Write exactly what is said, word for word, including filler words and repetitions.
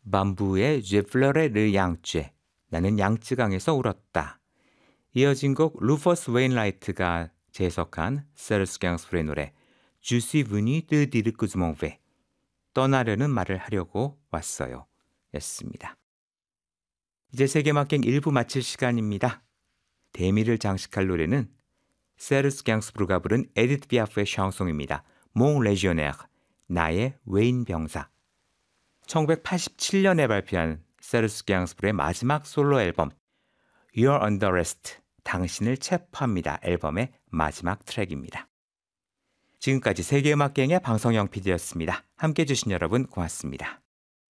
밤부의 Je pleurais le yangtze, 나는 양쯔강에서 울었다. 이어진 곡 루퍼스 웨인라이트가 재해석한 세르스 갱스프의 노래 Je suis venu te dire que je m'en vais, 떠나려는 말을 하려고 왔어요 였습니다. 이제 세계막갱 일 부 마칠 시간입니다. 대미를 장식할 노래는 세르스 갱스프루가 부른 에디트 비아프의 샹송입니다. 몽 레지오네르, 나의 외인 병사. 천구백팔십칠 년에 발표한 세르스 갱스프루의 마지막 솔로 앨범 You're Under Arrest, 당신을 체포합니다 앨범의 마지막 트랙입니다. 지금까지 세계음악갱의 방성영 피디였습니다. 함께해 주신 여러분 고맙습니다.